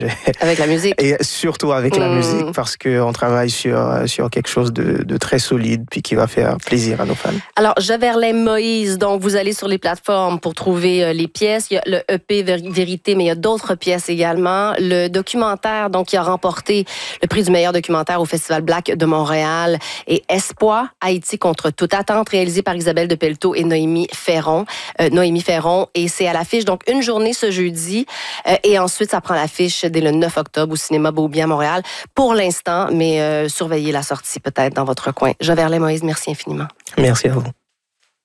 Avec la musique. Et surtout avec la musique, parce qu'on travaille sur quelque chose de très solide, puis qui va faire plaisir à nos fans. Alors, Javerlais Moïse, donc vous allez sur les plateformes pour trouver les pièces. Il y a le EP Vérité, mais il y a d'autres pièces également. Le documentaire, donc, qui a remporté le prix du meilleur documentaire au Festival Black de Montréal, et Espoir, Haïti contre toute attente, réalisé par Isabelle de Pelletot et Noémie Ferron. Et c'est à l'affiche, donc, une journée ce jeudi, et ensuite, ça prend l'affiche dès le 9 octobre au cinéma Beaubien à Montréal. Pour l'instant, mais surveillez la sortie peut-être dans votre coin. Javerlais Moïse, merci infiniment. Merci à vous.